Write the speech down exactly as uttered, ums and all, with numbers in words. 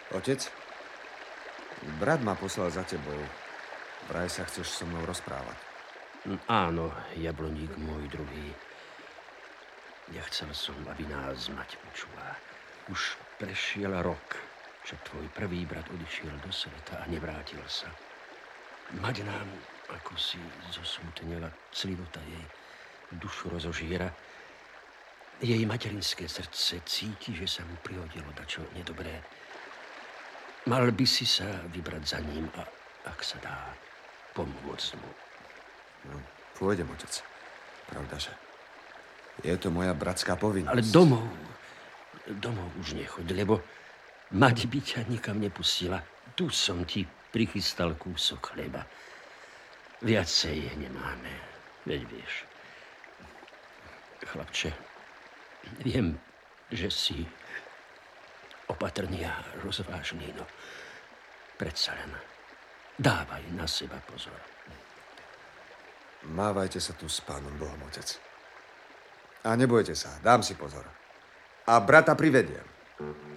Otec, brat ma poslal za tebou. Vraj sa chceš so mnou rozprávať. Áno, jabloník môj druhý. Nechcel som, aby nás mať počula. Už prešiel rok, čo tvoj prvý brat odišiel do sveta a nevrátil sa. Mať nám, ako si zosmutnela, clivota jej dušu rozožiera. Jej materinské srdce cíti, že sa mu prihodilo dačo nedobré. Mal by si sa vybrať za ním a, ak sa dá, pomôcť mu. No, pôjdem, otec. Pravda, že je to moja bratská povinnosť. Ale domov, domov už nechoď, lebo mať by ťa nikam nepustila. Tu som ti prichystal kúsok chleba. Viacej nemáme, veď vieš. Chlapče, viem, že si opatrný a rozvážný, no predsa len dávaj na seba pozor. Mávajte sa tu s pánom Bohom, otec. A nebojte sa, dám si pozor. A brata privediem.